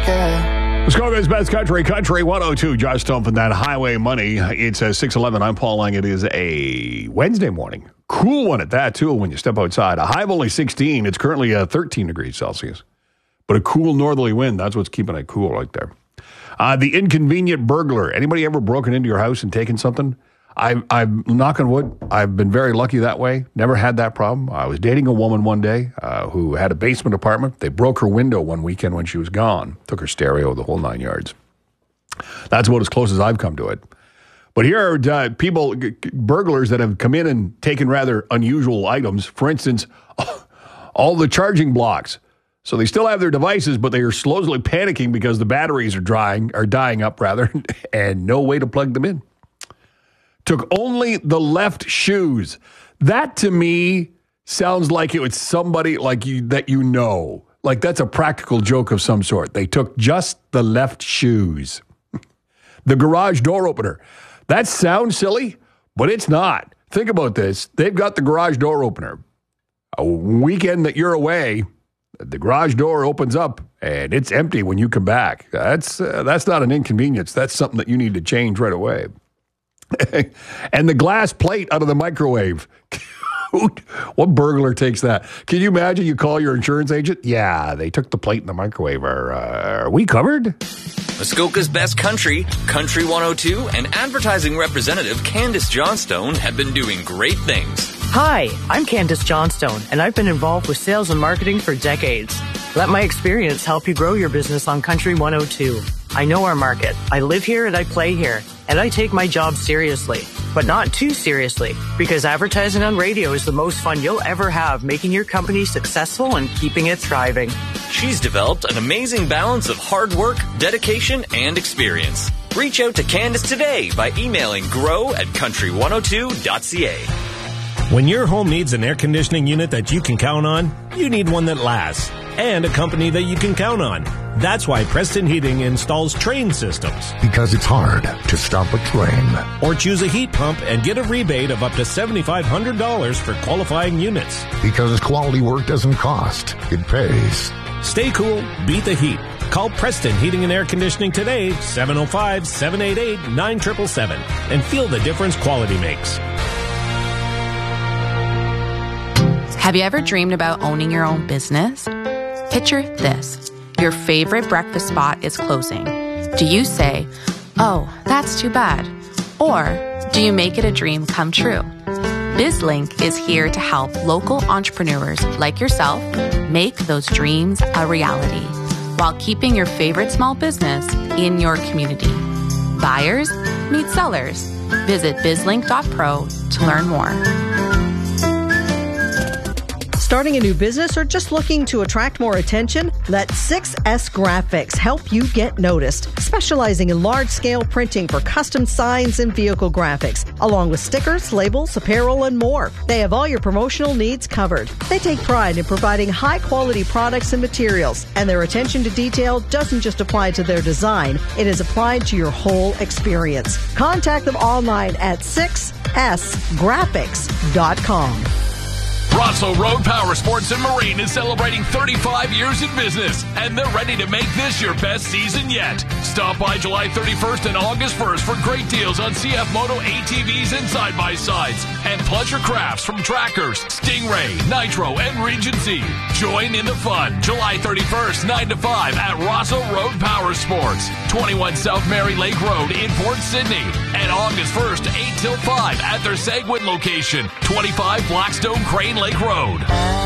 Let's go, guys. Best Country 102. Josh Stone from That Highway Money. It's 6:11. I'm Paul Lang. It is a Wednesday morning. Cool one at that, too, when you step outside. A high of only 16. It's currently 13 degrees Celsius. But a cool northerly wind, that's what's keeping it cool right there. The inconvenient burglar. Anybody ever broken into your house and taken something? I'm knock on wood. I've been very lucky that way. Never had that problem. I was dating a woman one day who had a basement apartment. They broke her window one weekend when she was gone. Took her stereo, the whole 9 yards. That's about as close as I've come to it. But here are people, burglars that have come in and taken rather unusual items. For instance, all the charging blocks. So they still have their devices, but they are slowly panicking because the batteries are dying up, and no way to plug them in. Took only the left shoes. That to me sounds like it was somebody like you that you know. Like that's a practical joke of some sort. They took just the left shoes. The garage door opener. That sounds silly, but it's not. Think about this. They've got the garage door opener. A weekend that you're away, the garage door opens up and it's empty when you come back. That's not an inconvenience. That's something that you need to change right away. And the glass plate out of the microwave. What burglar takes that? Can you imagine you call your insurance agent? Yeah, they took the plate in the microwave. Are we covered? Muskoka's Best Country, Country 102, and advertising representative Candace Johnstone have been doing great things. Hi, I'm Candace Johnstone, and I've been involved with sales and marketing for decades. Let my experience help you grow your business on Country 102. I know our market. I live here and I play here, and I take my job seriously, but not too seriously, because advertising on radio is the most fun you'll ever have, making your company successful and keeping it thriving. She's developed an amazing balance of hard work, dedication, and experience. Reach out to Candace today by emailing grow@country102.ca. When your home needs an air conditioning unit that you can count on, you need one that lasts, and a company that you can count on. That's why Preston Heating installs train systems. Because it's hard to stop a train. Or choose a heat pump and get a rebate of up to $7,500 for qualifying units. Because quality work doesn't cost, it pays. Stay cool, beat the heat. Call Preston Heating and Air Conditioning today, 705-788-9777, and feel the difference quality makes. Have you ever dreamed about owning your own business? Picture this. Your favorite breakfast spot is closing. Do you say, "Oh, that's too bad"? Or do you make it a dream come true? BizLink is here to help local entrepreneurs like yourself make those dreams a reality while keeping your favorite small business in your community. Buyers meet sellers. Visit bizlink.pro to learn more. Starting a new business or just looking to attract more attention? Let 6S Graphics help you get noticed, specializing in large-scale printing for custom signs and vehicle graphics, along with stickers, labels, apparel, and more. They have all your promotional needs covered. They take pride in providing high-quality products and materials, and their attention to detail doesn't just apply to their design, it is applied to your whole experience. Contact them online at 6sgraphics.com. Rosso Road Power Sports and Marine is celebrating 35 years in business, and they're ready to make this your best season yet. Stop by July 31st and August 1st for great deals on CF Moto ATVs and side-by-sides, and pleasure crafts from Trackers, Stingray, Nitro, and Regency. Join in the fun July 31st, 9 to 5 at Rosso Road Power Sports, 21 South Mary Lake Road in Port Sydney, and August 1st, 8 till 5 at their Seguin location, 25 Blackstone Crane Lake Road.